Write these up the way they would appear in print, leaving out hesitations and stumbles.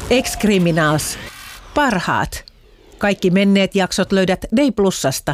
Ex-Criminals. Parhaat. Kaikki menneet jaksot löydät Day Plusasta.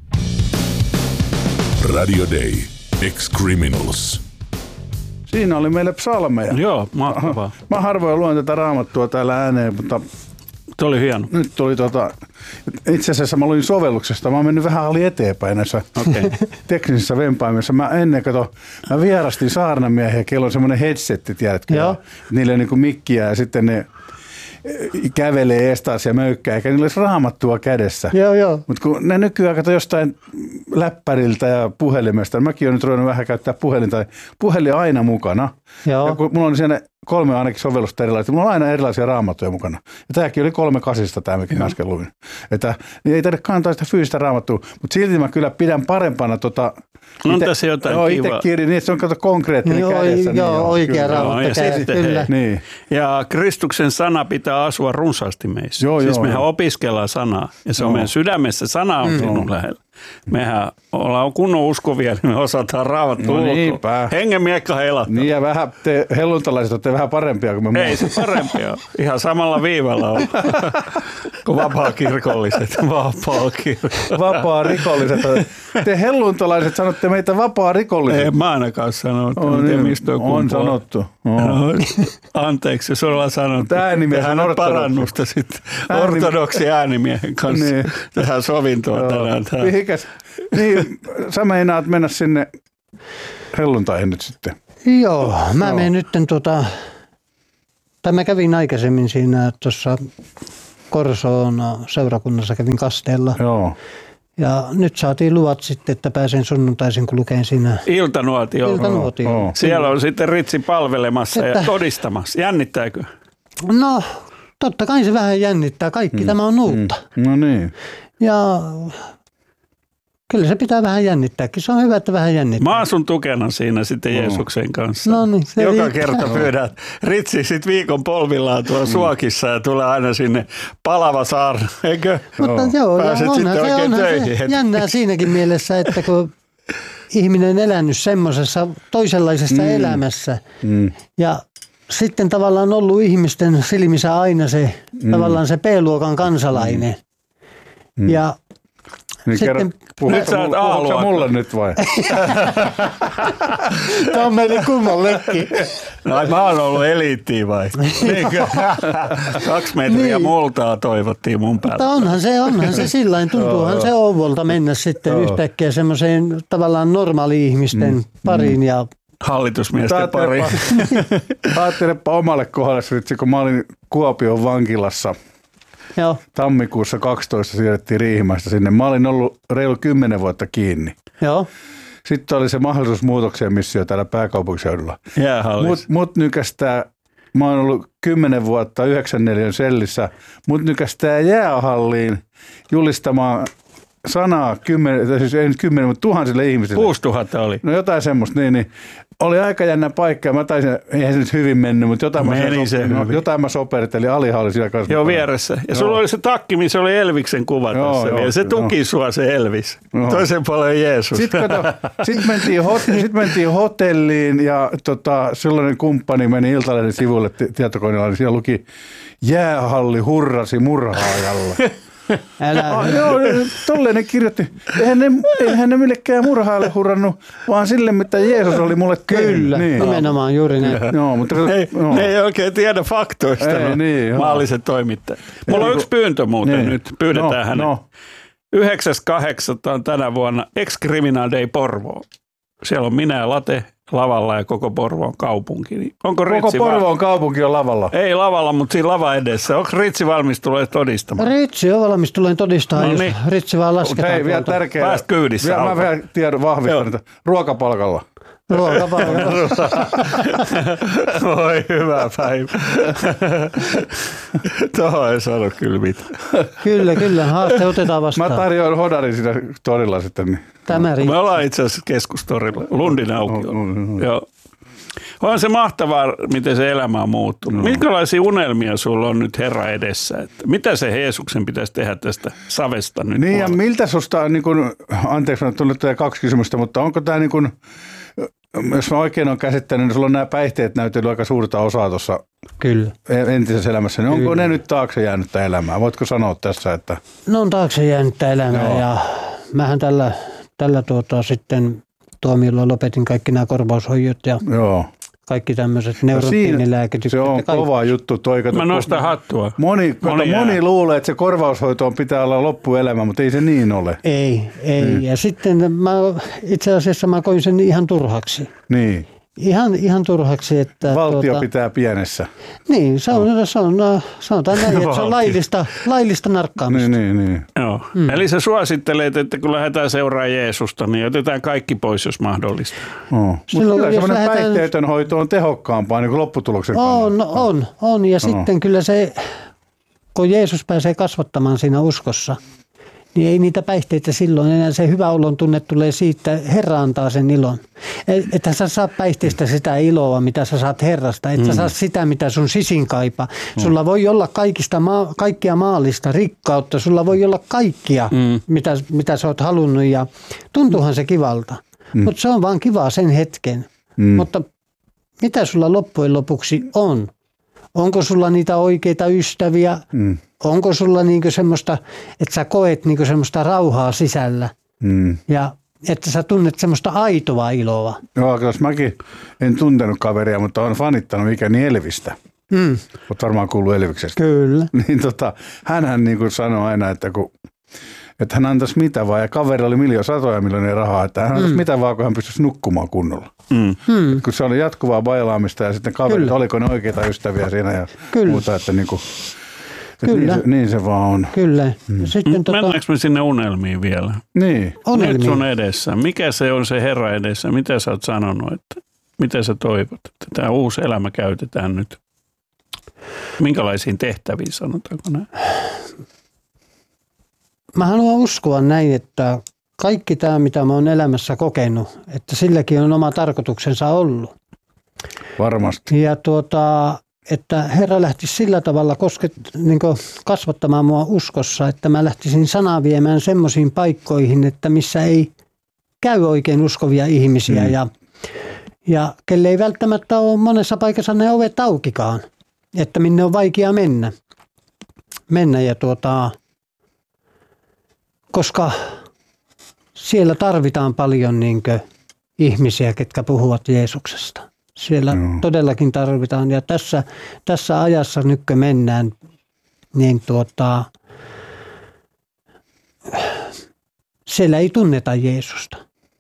Radio Day. Ex-Criminals. Siinä oli meille psalmeja. Joo, mahtavaa. Mä harvoin luen tätä raamattua täällä ääneen, mutta Tuo oli hieno. nyt tuli itse asiassa mä luin sovelluksesta. Mä oon mennyt vähän eteenpäin näissä teknisissä vempaimissa. Mä vierastin saarnamiehiä, kello on semmoinen headsetti, tiedätkö? Joo. Niillä on niinku mikkiä ja sitten ne kävelee estaas ja möykkää, eikä niillä olisi raamattua kädessä. Joo. Mutta kun ne nykyään kato jostain läppäriltä ja puhelimesta, mäkin olen nyt ruvennut vähän käyttää puhelin aina mukana. Joo. Ja kun mulla on siellä 3 ainakin sovellusta erilaisia, mulla on aina erilaisia raamattuja mukana. Ja tämäkin oli 3.8 tämä, mikä mä äsken luin. Että niin ei tarvitse kantaa sitä fyysistä raamattua, mutta silti mä kyllä pidän parempana on tässä jotain kivaa. Itse kirja, niin että se on kato konkreettinen kädessä. Joo, oikea raamattu kyllä. Niin. Ja Kristuksen sana pitää asua runsaasti meissä. Mehän opiskellaan sanaa ja se on meidän sydämessä. Sana on sinun lähellä. Mehän ollaan kunnon uskovia, niin me osataan raamattua ulkoa. Hengen miekka heilattaa. Niin ja vähän te helluntalaiset olette vähän parempia kuin me muut. Ei se parempia. Ihan samalla viivalla on kuin vapaa-kirkolliset. Vapaa-rikolliset. Te helluntalaiset sanotte meitä vapaa-rikolliset. Ei mä ainakaan sanonut. On sanottu. Anteeksi, jos ollaan sanottu. Äänimiehän on parannusta sitten ortodoksi äänimiehen kanssa. Niin. Tehdään sovintoa tänään. Niin, sä meinaat mennä sinne helluntaihin nyt sitten. Joo, mä menen nyt mä kävin aikaisemmin siinä tuossa Korsoon seurakunnassa, kävin Kasteella. Joo. Ja nyt saatiin luvat sitten, että pääsen sunnuntaisin, kun lukeen siinä. Iltanuotio. Siellä on sitten Ritsi palvelemassa ja todistamassa. Jännittääkö? No, totta kai se vähän jännittää. Kaikki tämä on uutta. No niin. Ja kyllä se pitää vähän jännittääkin. Se on hyvä, että vähän jännittää. Mä asun tukena siinä sitten Jeesuksen kanssa. No niin, joka kerta pyydät. Ritsi sitten viikon polvillaan tuolla Suokissa ja tulee aina sinne palava saarna, eikö? Mutta joo, pääset sitten oikein töihin. Se jännää siinäkin mielessä, että kun ihminen on elänyt semmoisessa toisenlaisessa elämässä ja sitten tavallaan ollut ihmisten silmissä aina se tavallaan se B-luokan kansalainen. Ja niin sitten nyt sä oot A-luokka. Mulle nyt vai? Tämä on meille kummallekin. No, mä oon ollut eliittiä vai? 2 metriä multaa toivottiin mun päälle. Mutta onhan se sillain. Tuntuuhan se ouvolta mennä sitten yhtäkkiä semmoiseen tavallaan normaali-ihmisten pariin ja hallitusmiesten pariin. Ajattelepa omalle kohdalle, kun mä olin Kuopion vankilassa. Joo. Tammikuussa 12 siirrettiin Riihimäestä sinne. Mä olin ollut reilu 10 vuotta kiinni. Joo. Sitten oli se mahdollisuus muutokseen missio täällä pääkaupunkiseudulla. Mut nykästää, mä oon ollut 10 vuotta 94 sellissä, mut nykästää jäähalliin julistamaan sanaa 10, mutta tuhansille ihmisille. 6000 oli. No jotain semmoista, niin. Oli aika jännä paikka ja mä taisin, eihän se nyt hyvin mennyt, mutta jotain mä sopertelin, Alihan oli siellä kanssa. Joo, vieressä. Ja sulla oli se takki, missä oli Elviksen kuva tässä vielä. Se tuki sua se Elvis. Toisen puolen Jeesus. Sitten mentiin hotelliin ja sellainen kumppani meni Iltalehden sivulle tietokoneella, niin siellä luki jäähalli hurrasi murhaajalla. Joo, tolleen ne kirjoitti. Eihän ne millekään murhaalle hurrannut, vaan sille, mitä Jeesus oli mulle kyllä, niin. nimenomaan juuri näin. Joo, mutta ne ei oikein tiedä faktoista, maalliset toimittajat. Mulla on yksi pyyntö muuten nyt, pyydetään hänet. 9.8. on tänä vuonna Ex-Criminal Day Porvoo. Siellä on minä ja Late lavalla ja koko Porvoon kaupunki. Onko koko Porvoon kaupunki on lavalla? Ei lavalla, mutta siinä lava edessä. Onko Ritsi valmis tulee todistamaan? Ritsi on valmis tulee todistamaan, jos Ritsi vaan lasketaan. Hei, vielä tärkeää. Pääst kyydissä. Mä vielä tiedon vahvistan, että ruokapalkalla. Voi hyvä päivä. Tuohon ei sano kyllä mitään. Kyllä. Haaste otetaan vastaan. Mä tarjoan hodarin siinä torilla sitten. Niin. Me ollaan itse asiassa keskustorilla. Lundin aukio. Joo. On se mahtavaa, miten se elämä on muuttunut. Minkälaisia unelmia sulla on nyt Herra edessä? Että mitä se Jeesuksen pitäisi tehdä tästä savesta nyt? Niin ja miltä susta, niin kun, anteeksi, on tullut 2 kysymystä, mutta onko tämä niin kun, jos mä oikein olen käsittänyt, niin sulla on nämä päihteet näytellyt aika suurta osaa tuossa Kyllä. entisessä elämässä. Niin onko ne nyt taakse jäänyttä elämää? Voitko sanoa tässä, että... Ne on taakse jäänyttä elämää. Joo. Ja mähän tällä sitten tuomiolla lopetin kaikki nämä korvaushoidot ja Joo. kaikki tämmöiset neurotiinilääkitykset. Se on kova juttu. Mä nostan hattua. Moni luulee, että se korvaushoitoon pitää olla loppuelämä, mutta ei se niin ole. Ei. Ja sitten itse asiassa mä koin sen ihan turhaksi. Niin. Ihan turhaksi, että... Valtio pitää pienessä. Niin, sanotaan näin, että se on laillista narkkaamista. Niin. Joo. Eli sä suosittelet, että kun lähdetään seuraamaan Jeesusta, niin otetaan kaikki pois, jos mahdollista. Mutta kyllä semmoinen päihteetön hoito on tehokkaampaa niin kuin lopputuloksen kannalta. On. Ja sitten kyllä se, kun Jeesus pääsee kasvattamaan siinä uskossa, niin ei niitä päihteitä silloin enää. Se hyvä olon tunne tulee siitä, Herra antaa sen ilon. Että sä saa päihteistä sitä iloa, mitä sä saat Herrasta. Että sä saa sitä, mitä sun sisin kaipaa. Sulla voi olla kaikkia maallista rikkautta. Sulla voi olla kaikkia, mitä sä oot halunnut. Ja tuntuuhan se kivalta. Mutta se on vaan kivaa sen hetken. Mutta mitä sulla loppujen lopuksi on? Onko sulla niitä oikeita ystäviä? Onko sulla niinku semmoista, että sä koet niinku semmoista rauhaa sisällä? Ja että sä tunnet semmoista aitoa iloa? Joo, jos mäkin en tuntenut kaveria, mutta olen fanittanut ikäni Elvistä. Olet varmaan kuullut Elviksestä. Kyllä. Niin hänhän niin kuin sanoi aina, että hän antaisi mitä vaan, ja kaveri oli satoja miljoonia rahaa, että hän antaisi mitä vaan, kun hän pystyisi nukkumaan kunnolla. Kun se oli jatkuvaa bailaamista ja sitten kaverit, oliko ne oikeita ystäviä siinä ja muuta, että niin kuin, niin se vaan on. Kyllä. Mennäänkö me sinne unelmiin vielä? Niin. Nyt sun edessä. Mikä se on se Herra edessä? Mitä sä oot sanonut? Että mitä sä toivot, että tämä uusi elämä käytetään nyt? Minkälaisiin tehtäviin sanotaanko näin? Mä haluan uskoa näin, että kaikki tämä, mitä mä oon elämässä kokenut, että silläkin on oma tarkoituksensa ollut. Varmasti. Ja että Herra lähti sillä tavalla kasvattamaan mua uskossa, että mä lähtisin sanaa viemään semmoisiin paikkoihin, että missä ei käy oikein uskovia ihmisiä ja kelle ei välttämättä ole monessa paikassa ne ovet aukikaan, että minne on vaikea mennä ja koska siellä tarvitaan paljon ihmisiä, ketkä puhuvat Jeesuksesta. Siellä todellakin tarvitaan ja tässä ajassa nyt kun mennään, niin siellä ei tunneta Jeesusta.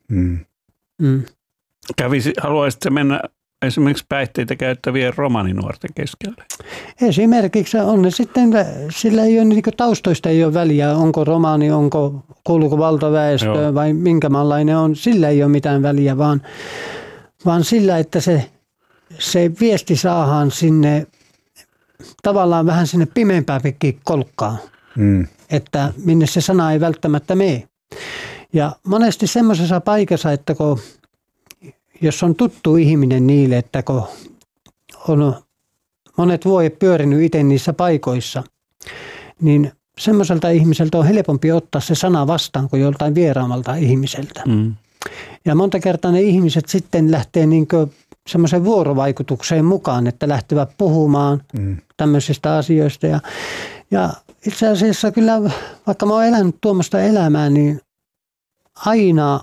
Haluaisitko mennä esimerkiksi päihteitä käyttävien romaninuorten keskelle? Esimerkiksi on ne sitten, sillä ei ole taustoista ei ole väliä, onko romani, kuuluuko valtaväestöön vai minkä maanlainen on, sillä ei ole mitään väliä, vaan sillä, että se viesti saadaan sinne tavallaan vähän sinne pimeämpääkin kolkkaan, että minne se sana ei välttämättä mene. Ja monesti semmoisessa paikassa, että jos on tuttu ihminen niille, että kun on monet vuodet pyörinyt itse niissä paikoissa, niin semmoiselta ihmiseltä on helpompi ottaa se sana vastaan kuin joltain vieraammalta ihmiseltä. Ja monta kertaa ne ihmiset sitten lähtee semmoiseen vuorovaikutukseen mukaan, että lähtevät puhumaan tämmöisistä asioista. Ja itse asiassa kyllä, vaikka mä oon elänyt tuommoista elämää, niin aina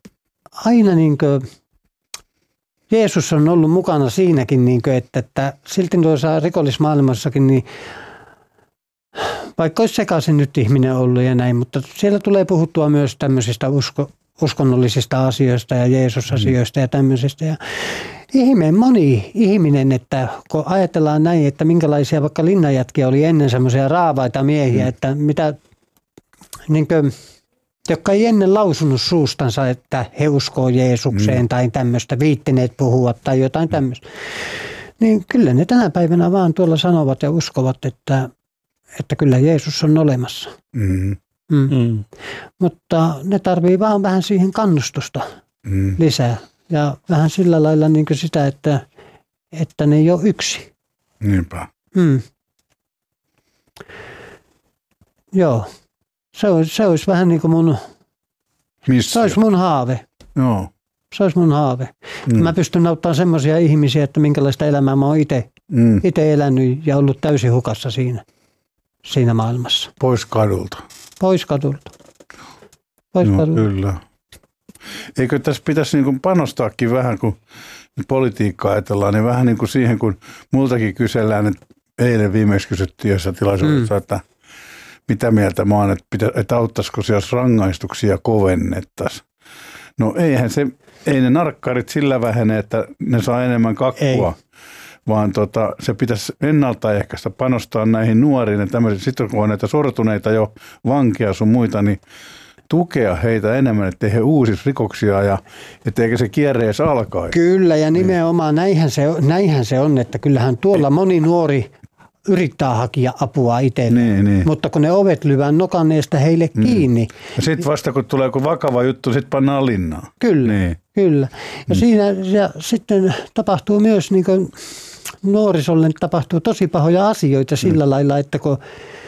Jeesus on ollut mukana siinäkin, että silti tuossa rikollismaailmassakin, niin vaikka olisi sekaisin nyt ihminen ollut ja näin, mutta siellä tulee puhuttua myös tämmöisistä uskonnollisista asioista ja Jeesus-asioista ja tämmöisistä. Ja moni ihminen, että kun ajatellaan näin, että minkälaisia vaikka linnanjätkiä oli ennen semmoisia raavaita miehiä, että mitä, jotka ei ennen lausunut suustansa, että he uskoo Jeesukseen tai tämmöistä, viittineet puhua tai jotain tämmöistä. Niin kyllä ne tänä päivänä vaan tuolla sanovat ja uskovat, että kyllä Jeesus on olemassa. Mutta ne tarvii vaan vähän siihen kannustusta lisää. Ja vähän sillä lailla sitä, että ne ei ole yksi. Niinpä. Joo. Se olisi vähän niin kuin se olisi mun haave. Joo. Se olisi mun haave. Mä pystyn auttamaan semmoisia ihmisiä, että minkälaista elämää mä oon itse elänyt ja ollut täysin hukassa siinä maailmassa. Pois kadulta. Pois kadulta. Kyllä. Eikö tässä pitäisi niin kuin panostaakin vähän, kun politiikkaa ajatellaan, niin vähän niin kuin siihen, kun multakin kysellään, että eilen viimeksi kysyttiin jossain tilaisuudessa, että mitä mieltä mä oon, että auttaisiko se, jos rangaistuksia kovennettaisiin. No ei ne narkkarit sillä vähene, että ne saa enemmän kakkua, vaan se pitäisi ennaltaehkäistä panostaa näihin nuoriin ja tämmöisiin. Sitten kun on näitä sortuneita jo vankia sun muita, niin tukea heitä enemmän, ettei he uusisi rikoksia ja etteikö se kierre edes alkaisi. Kyllä, ja nimenomaan näinhän se on, että kyllähän tuolla moni nuori yrittää hakea apua itselleen, niin. Mutta kun ne ovet lyvään nokanneesta heille kiinni. Ja sitten vasta kun tulee joku vakava juttu, sitten pannaan linnaan. Kyllä, kyllä. Ja siinä sitten tapahtuu myös, niin kuin nuorisolle tapahtuu tosi pahoja asioita sillä lailla, että kun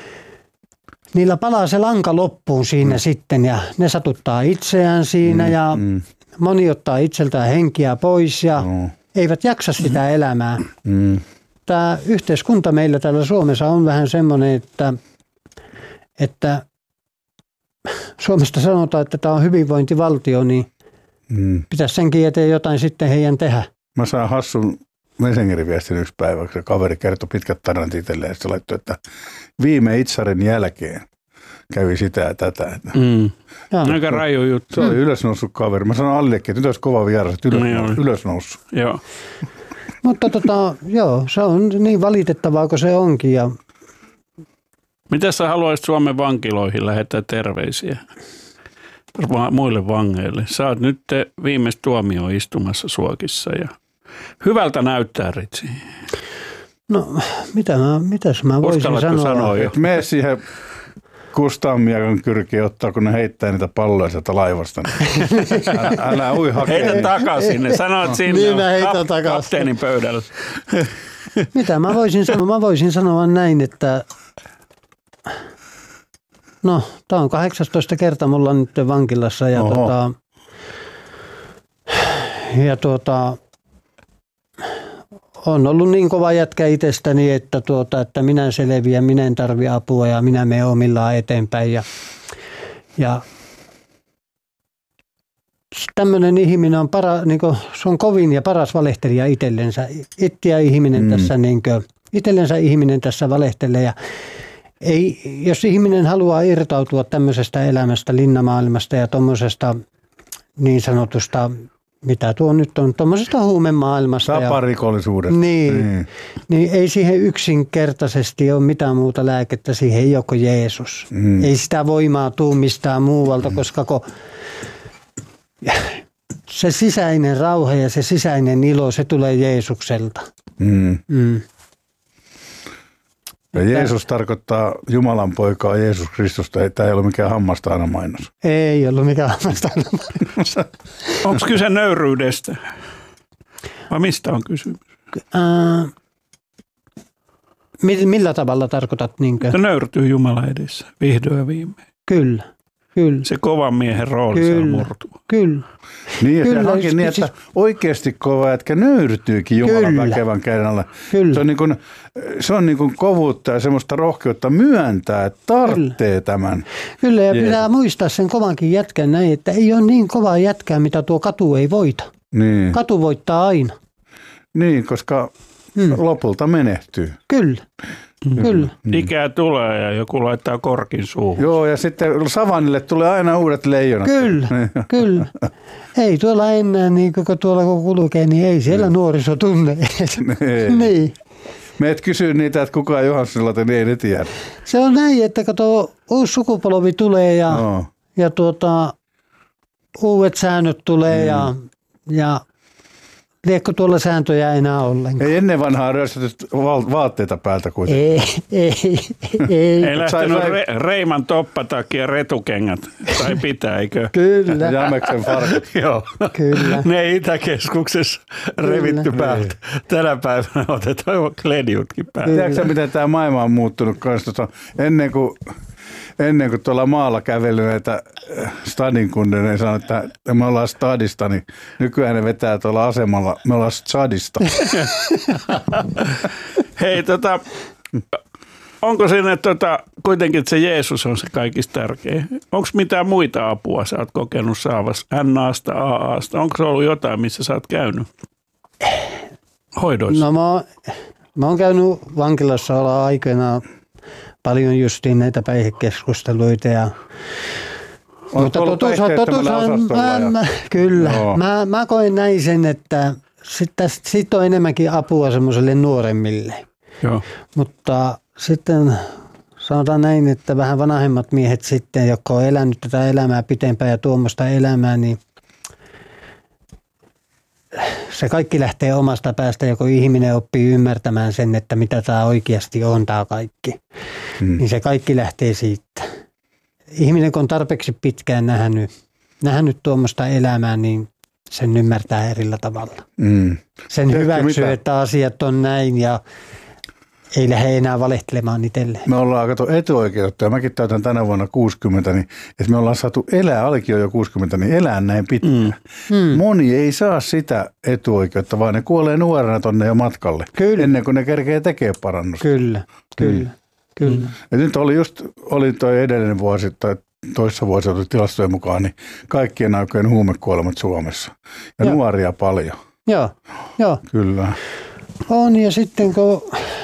niillä palaa se lanka loppuun siinä sitten ja ne satuttaa itseään siinä ja moni ottaa itseltään henkiä pois ja eivät jaksa sitä elämää. Tämä yhteiskunta meillä täällä Suomessa on vähän semmoinen, että Suomesta sanotaan, että tämä on hyvinvointivaltio, niin pitäisi senkin eteen jotain sitten heidän tehdä. Mä saan hassun Messengerin-viestin yksi päivä, kun se kaveri kertoi pitkät tarinat itselleen, se laittoi, että viime itsarin jälkeen kävi sitä ja tätä. Aika raju juttu. Se oli ylösnoussut kaveri. Mä sanoin Allillekin, että nyt olisi kova vieras, että ylösnoussut. Joo. Mutta se on niin valitettavaa kuin se onkin. Ja mitä sä haluaisit Suomen vankiloihin lähettää terveisiä muille vangeille? Sä oot nyt viimeistä tuomioon istumassa Suokissa ja hyvältä näyttää, Ritsi. No, mitäs mä voisin sanoa? Että mene siihen Kustaammiakan kyrkiin ottaa, kun ne heittää niitä palloja sieltä laivasta. Älä ui hakea. Heitä takaisin. Ne sanoo, sinne on kapteenin pöydällä. Mitä mä voisin sanoa? Mä voisin sanoa näin, että no, tää on 18 kerta mulla nyt vankilassa ja on ollut niin kova jätkä itsestäni, että minä selviän, minä en tarvi apua ja minä menen omillaan eteenpäin. Ja tämmöinen ihminen on se on kovin ja paras valehtelija itsellensä. Itsellensä ihminen tässä valehtelee. Ja jos ihminen haluaa irtautua tämmöisestä elämästä, linnamaailmasta ja tuommoisesta niin sanotusta, mitä tuo nyt on, tuommoisesta huumemaailmasta. Taparikollisuudesta. Niin, ei siihen yksinkertaisesti ole mitään muuta lääkettä, siihen ei ole kuin Jeesus. Ei sitä voimaa tule mistään muualta, koska se sisäinen rauha ja se sisäinen ilo, se tulee Jeesukselta. Ja Jeesus tarkoittaa Jumalan poikaa Jeesus Kristusta. Tämä ei ole mikään hammastaana mainos. Ei ollut mikään hammastaana mainos. Onko kyse nöyryydestä? Vai mistä on kysymys? Millä tavalla tarkoitat? Niinkö? Nöyrtyy Jumala edessä, vihdoin ja viimein. Kyllä. Se kovan miehen rooli saa murtua. Kyllä. Niin, ja se onkin niin, että oikeasti kova jätkä nöyrtyykin Jumalan väkevän käden alle. Se on niin kuin kovuutta ja semmoista rohkeutta myöntää, että tarvitsee tämän. Kyllä, ja pitää muistaa sen kovankin jätkän näin, että ei ole niin kovaa jätkää, mitä tuo katu ei voita. Niin. Katu voittaa aina. Niin, koska lopulta menehtyy. Kyllä. Kyllä. Ikää tulee ja joku laittaa korkin suuhun. Joo, ja sitten savannille tulee aina uudet leijonat. Kyllä. Ei tuolla enää, niin kun tuolla kun kulkee, niin ei siellä nuoriso tunne. Niin. Me et kysyä niitä, että kuka on Johanssilla, niin ei ne tiedä. Se on näin, että kun tuo uusi sukupolvi tulee ja uudet säännöt tulee ja liekko tuolla sääntöjä enää ollenkaan? Ei ennen vanhaa ryöstetty vaatteita päältä kuitenkin. Ei. Lähtenyt Reiman toppatakia retukengät, tai pitääkö? Kyllä. Jameksen farkut. Joo. Kyllä. Ne Itäkeskuksessa revitty päältä. Tänä päivänä otetaan kledjutkin päältä. Tiedätkö miten tämä maailma on muuttunut kanssa? Ennen kuin ennen kuin tuolla maalla käveli näitä stadin kundeja, ne sanoi, että me ollaan stadista, niin nykyään ne vetää tuolla asemalla, me ollaan stadista. Hei, onko siinä kuitenkin, että se Jeesus on se kaikista tärkein? Onko mitään muita apua sä oot kokenut saavassa NA:sta, AA:sta? Onko se ollut jotain, missä sä oot käynyt hoidoissa? No mä oon käynyt vankilassa olla aikana paljon justiin näitä päihdekeskusteluita ja mutta kyllä. Mä koen näin sen, että sit on enemmänkin apua semmoiselle nuoremmille. Joo. Mutta sitten sanotaan näin, että vähän vanhemmat miehet sitten, jotka on elänyt tätä elämää pitempään ja tuommoista elämää, niin se kaikki lähtee omasta päästä, ja kun ihminen oppii ymmärtämään sen, että mitä tämä oikeasti on tämä kaikki, niin se kaikki lähtee siitä. Ihminen, kun on tarpeeksi pitkään nähnyt tuommoista elämää, niin sen ymmärtää erillä tavalla. Sen hyväksyy, että asiat on näin ja ei lähde enää valehtelemaan itselleen. Me ollaan etuoikeutettu, mäkin täytän tänä vuonna 60, niin että me ollaan saatu elää, Alikin on jo 60, niin elää näin pitkään. Moni ei saa sitä etuoikeutta, vaan ne kuolee nuorena tonne jo matkalle, ennen kuin ne kerkee tekee parannusta. Kyllä. Ja nyt oli toi edellinen vuosi, tai toissa vuosi tilastojen mukaan, niin kaikkien aikojen huumekuolemat Suomessa. Ja nuoria paljon. Joo. Kyllä. On, ja sitten kun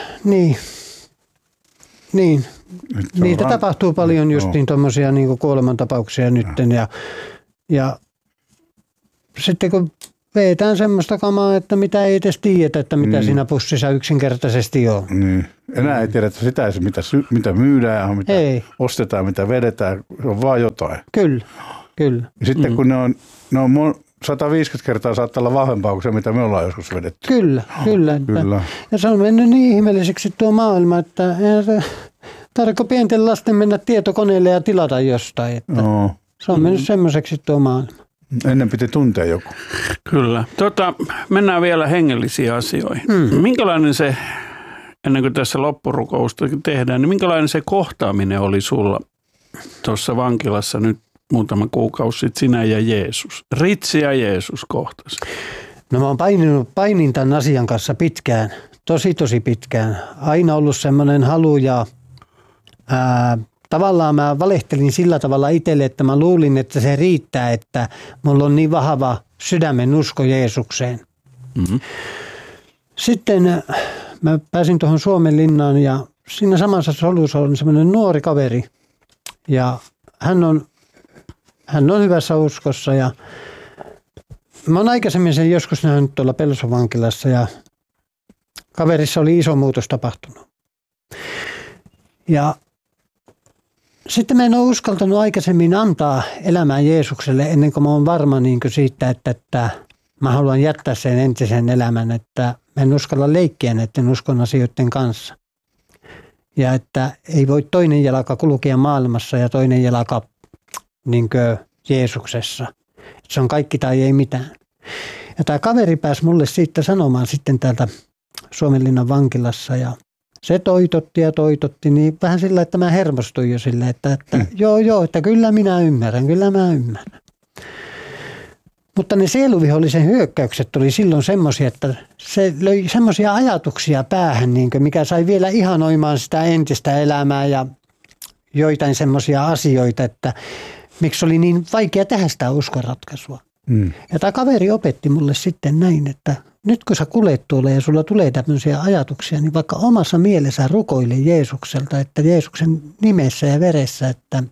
Niin. Niitä tapahtuu paljon justiin tuommoisia niin kuolemantapauksia nytten ja sitten kun vetään semmoista kamaa, että mitä ei edes tiedetä, että mitä siinä pussissa yksinkertaisesti on. Niin. Enää ei tiedetä sitä, mitä myydään, mitä ostetaan, mitä vedetään, on vaan jotain. Kyllä. Ja sitten kun ne on 150 kertaa saattaa olla vahvempaa kuin se, mitä me ollaan joskus vedetty. Kyllä. Ja se on mennyt niin ihmeelliseksi tuo maailma, että tarvitse pienten lasten mennä tietokoneelle ja tilata jostain. Että se on mennyt semmoiseksi tuo maailma. Ennen piti tuntea joku. Kyllä. Mennään vielä hengellisiin asioihin. Minkälainen se, ennen kuin tässä loppurukousta tehdään, niin minkälainen se kohtaaminen oli sulla tuossa vankilassa nyt muutama kuukausi sitten, sinä ja Jeesus? Ritsi ja Jeesus kohtasi. No mä oon painin tämän asian kanssa pitkään, tosi pitkään. Aina ollut semmoinen halu ja tavallaan mä valehtelin sillä tavalla itselle, että mä luulin, että se riittää, että mulla on niin vahva sydämen usko Jeesukseen. Sitten mä pääsin tuohon Suomenlinnaan ja siinä samassa solussa on semmoinen nuori kaveri ja hän on hyvässä uskossa ja mä oon aikaisemmin sen joskus nähnyt tuolla Pelson vankilassa ja kaverissa oli iso muutos tapahtunut. Ja sitten mä en ole uskaltanut aikaisemmin antaa elämää Jeesukselle ennen kuin mä oon varma niin kuin siitä, että mä haluan jättää sen entisen elämän, että mä en uskalla leikkiä näiden uskon asioiden kanssa. Ja että ei voi toinen jalka kulkea maailmassa ja toinen jalka niin kuin Jeesuksessa. Se on kaikki tai ei mitään. Ja tämä kaveri pääsi mulle siitä sanomaan sitten täältä Suomenlinnan vankilassa ja se toitotti, niin vähän sillä, että mä hermostuin jo sillä, että joo, että kyllä mä ymmärrän. Mutta ne sieluvihollisen hyökkäykset tuli silloin semmoisia, että se löi semmoisia ajatuksia päähän, niin kuin mikä sai vielä ihanoimaan sitä entistä elämää ja joitain semmoisia asioita, että miksi oli niin vaikea tehdä sitä uskonratkaisua. Ja tämä kaveri opetti mulle sitten näin, että nyt kun sä kuljet tuolla ja sulla tulee tämmöisiä ajatuksia, niin vaikka omassa mielessä rukoile Jeesukselta, että Jeesuksen nimessä ja veressä,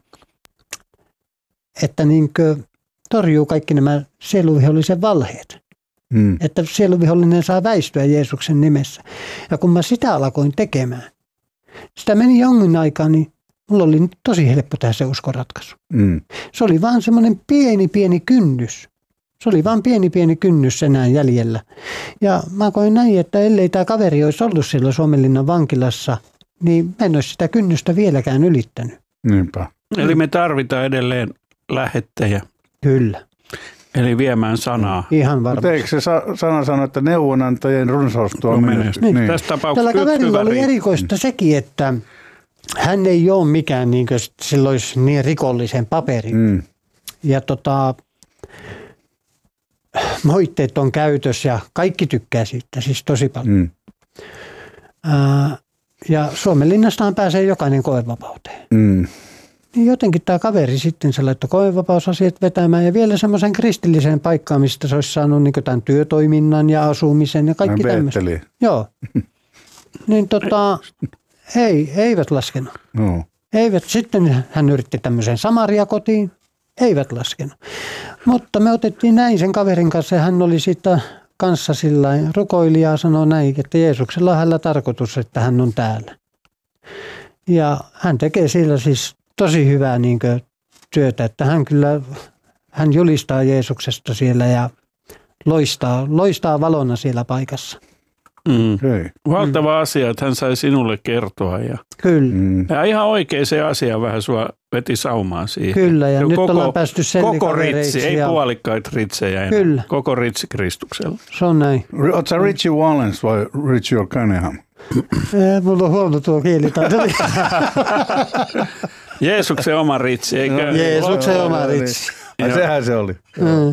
että niin torjuu kaikki nämä sieluvihollisen valheet. Että sieluvihollinen saa väistyä Jeesuksen nimessä. Ja kun mä sitä alkoin tekemään, sitä meni jonkin aikaa, niin mulla oli tosi helppo tehdä se uskonratkaisu. Se oli vaan semmoinen pieni kynnys. Se oli vaan pieni kynnys enää jäljellä. Ja mä koin näin, että ellei tämä kaveri olisi ollut siellä Suomenlinnan vankilassa, niin mä en olisi sitä kynnystä vieläkään ylittänyt. Niinpä. Eli me tarvitaan edelleen lähettejä. Kyllä. Eli viemään sanaa. Ihan varmasti. Mutta eikö se sana sano, että neuvonantajien runsaus tuo menestystä? Niin. Tällä kaverilla oli erikoista sekin, että hän ei ole mikään, niin kuin sillä olisi niin rikollisen paperin. Ja moitteet on käytössä ja kaikki tykkää siitä, siis tosi paljon. Ja Suomenlinnastahan pääsee jokainen koevapauteen. Niin jotenkin tämä kaveri sitten se laittoi koevapausasiat vetämään ja vielä semmoisen kristilliseen paikkaan, mistä se olisi saanut niin tämän työtoiminnan ja asumisen ja kaikki tämmöistä. Joo. Niin eivät laskenut. No. Eivät. Sitten hän yritti tämmöisen Samaria-kotiin. Eivät laskenut. Mutta me otettiin näin sen kaverin kanssa ja hän oli siitä kanssa sillain rukoilija ja sanoi näin, että Jeesuksella on hänellä tarkoitus, että hän on täällä. Ja hän tekee sillä siis tosi hyvää niin kuin työtä, että hän julistaa Jeesuksesta siellä ja loistaa valona siellä paikassa. Valtava asia, että hän sai sinulle kertoa. Kyllä. Ja ihan oikein se asia vähän sua veti saumaan siihen. Kyllä, ja nyt ollaan päästy koko ritsi, ei puolikkaita ritsejä enää. Kyllä. Koko ritsi Kristuksella. Se on näin. Oletko sä Richie Valens vai Richie O'Cunningham? Mulla on huono tuo kielitaito. Jeesuksen oma ritsi, eikö? Jeesuksen oma ritsi. Sehän se oli.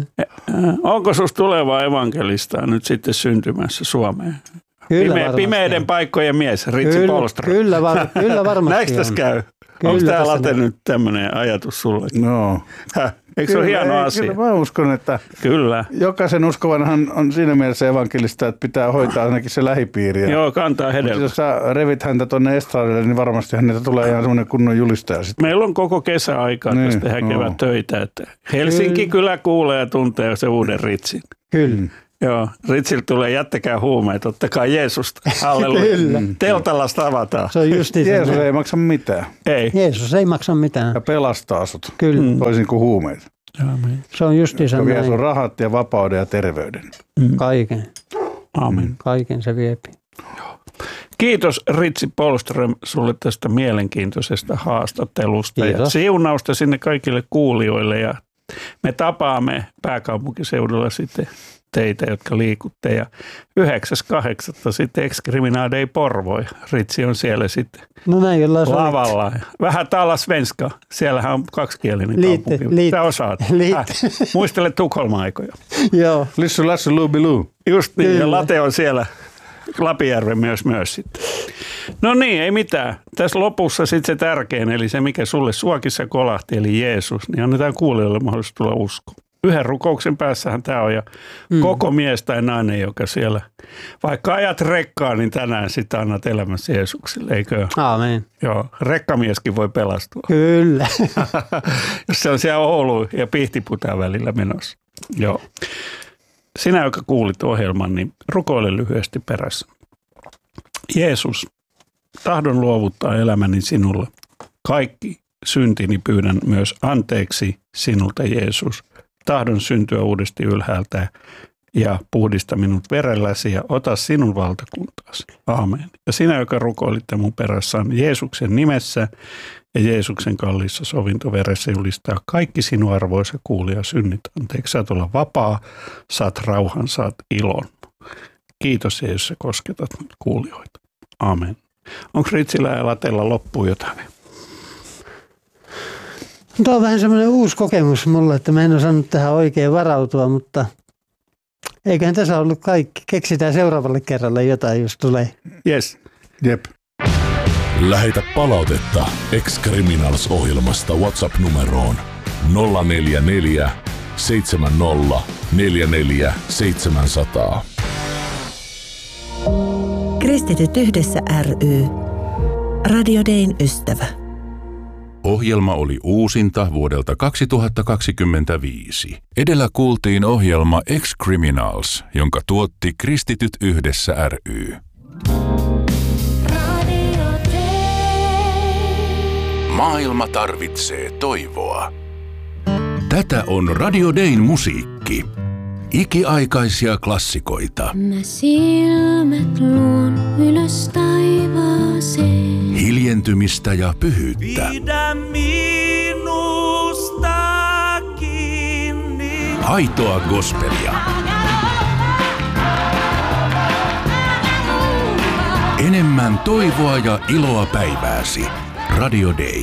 Onko susta tulevaa evankelistaa nyt sitten syntymässä Suomeen? Pimeiden paikkojen mies, Ritsi Polström. Kyllä varmasti. Näinkö tässä käy? Onko tämä Late nyt tämmöinen ajatus sulle? No. Eikö se ole hieno asia? Kyllä mä uskon, että jokaisen uskovanhan on siinä mielessä evankelista, että pitää hoitaa ainakin se lähipiiri. Joo, kantaa hedelmä. Jos sä revit häntä tuonne estradille, niin varmasti häneltä tulee ihan semmoinen kunnon julistaja sitten. Meillä on koko kesäaikaa, jos tehdään kevät töitä. Että Helsinki kyllä kuulee ja tuntee se uuden Ritsin. Kyllä. Joo, Ritsiltä tulee jättäkää huumeet, ottakaa Jeesusta. Halleluja. Teltalasta avataan. Se on just Jeesus ei maksa mitään. Ei. Jeesus ei maksa mitään. Ja pelastaa sut. Kyllä. Toisin kuin huumeet. Se on justiinsa näin. Se vie sun rahat ja vapauden ja terveyden. Kaiken. Amen. Kaiken se viepi. Kiitos Ritsi Polström sulle tästä mielenkiintoisesta haastattelusta. Kiitos. Ja siunausta sinne kaikille kuulijoille ja me tapaamme pääkaupunkiseudulla sitten teitä, jotka liikutte. Ja 9.8. sitten Ex-Criminal Day Porvoo. Ritsi on siellä sitten lavalla. Vähän tala svenska. Siellähän on kaksikielinen kaupunki. Sä osaat. Muistele Tukholma-aikoja. Joo. Lissu, lassu, luubilu. Just niin. Ja Late on siellä. Lapijärven myös sitten. No niin, ei mitään. Tässä lopussa sitten se tärkein, eli se mikä sulle suokissa kolahti, eli Jeesus, niin annetaan kuulijoille mahdollisuus tulla uskoon. Yhden rukouksen päässähän tämä on ja koko mies tai nainen, joka siellä, vaikka ajat rekkaa, niin tänään sitä annat elämässä Jeesukselle, eikö? Aamen. Joo, rekkamieskin voi pelastua. Kyllä. Jos se on siellä Oulu ja Pihtiputaan välillä menossa. Joo. Sinä, joka kuulit ohjelman, niin rukoile lyhyesti perässä. Jeesus, tahdon luovuttaa elämäni sinulle. Kaikki syntini pyydän myös anteeksi sinulta, Jeesus. Tahdon syntyä uudesti ylhäältä ja puhdista minut verelläsi ja ota sinun valtakuntaasi. Aamen. Ja sinä, joka rukoilitte mun perässä, Jeesuksen nimessä ja Jeesuksen kalliissa sovintoveressä julistaa kaikki sinun arvoisa kuulija synnit anteeksi. Saat olla vapaa, saat rauhan, saat ilon. Kiitos Jeesus, sä kosketat kuulijoita. Aamen. Onko Ritsillä ja Latella loppuun jotain? Tuo on vähän semmoinen uusi kokemus mulle, että mä en osannut tähän oikein varautua, mutta eiköhän tässä ollut kaikki. Keksitään seuraavalle kerralle jotain, jos tulee. Yes. Jep. Lähetä palautetta Ex-Criminals-ohjelmasta WhatsApp-numeroon 044 70 44 700. Kristityt yhdessä ry. Radio Dayn ystävä. Ohjelma oli uusinta vuodelta 2025. Edellä kuultiin ohjelma Ex-Criminals, jonka tuotti Kristityt yhdessä ry. Maailma tarvitsee toivoa. Tätä on Radio Dayn musiikki. Ikiaikaisia klassikoita. Mä silmät luon ylös taivaaseen. Hiljentymistä ja pyhyyttä. Pidä minusta kiinni. Aitoa gospelia. Enemmän toivoa ja iloa päivääsi. Radio Day.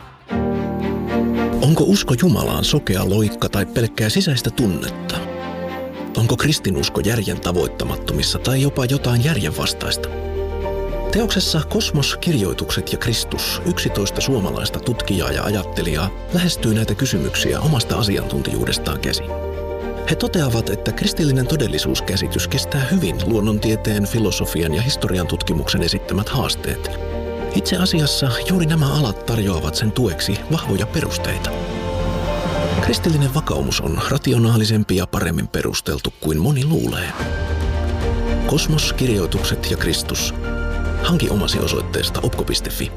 Onko usko Jumalaan sokea loikka tai pelkkää sisäistä tunnetta? Onko kristinusko järjen tavoittamattomissa tai jopa jotain järjenvastaista? Teoksessa Kosmos, kirjoitukset ja Kristus 11 suomalaista tutkijaa ja ajattelijaa lähestyy näitä kysymyksiä omasta asiantuntijuudestaan käsin. He toteavat, että kristillinen todellisuuskäsitys kestää hyvin luonnontieteen, filosofian ja historian tutkimuksen esittämät haasteet. Itse asiassa juuri nämä alat tarjoavat sen tueksi vahvoja perusteita. Kristillinen vakaumus on rationaalisempi ja paremmin perusteltu kuin moni luulee. Kosmos, kirjoitukset ja Kristus. Hanki omasi osoitteesta opko.fi.